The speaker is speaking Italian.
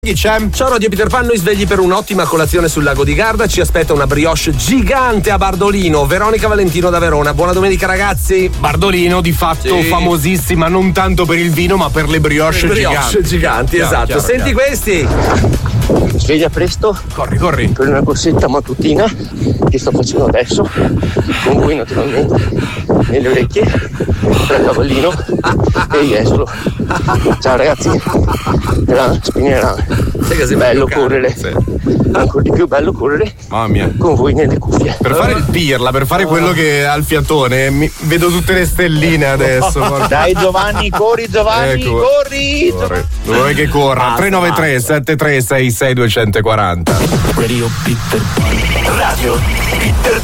Chi c'è? Ciao Radio Peter Pan, noi svegli per un'ottima colazione sul lago di Garda. Ci aspetta una brioche gigante a Bardolino. Veronica Valentino da Verona. Buona domenica ragazzi. Bardolino di fatto famosissima non tanto per il vino ma per le brioche giganti. Esatto. Chiaro, Senti chiaro. questi. Sveglia presto, Corri. per una corsetta mattutina che sto facendo adesso, con voi naturalmente nelle orecchie, tra il cavallino e Jesolo. Ciao ragazzi, Spinneran. Bello correre, ancora di più bello correre. Mamma mia. Con voi nelle cuffie. Per fare il pirla, per fare quello che ha il fiatone, vedo tutte le stelline adesso. Dai Giovanni, corri Giovanni, Ecco. corri. Dove vuoi che corra? 393 7366 240. Radio Peter Pan. Radio Peter